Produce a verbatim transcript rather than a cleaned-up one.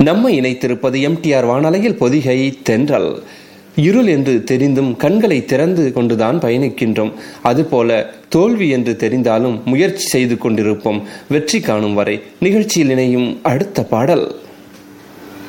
நம்மை இணைத்திருப்பது எம்டிஆர் வானலையில் பொதிகை தென்றல். இருள் என்று தெரிந்தும் கண்களை திறந்து கொண்டுதான் பயணிக்கின்றோம். அதுபோல தோல்வி என்று தெரிந்தாலும் முயற்சி செய்து கொண்டிருப்போம் வெற்றி காணும் வரை. நிகழ்ச்சியில் இணையும் அடுத்த பாடல்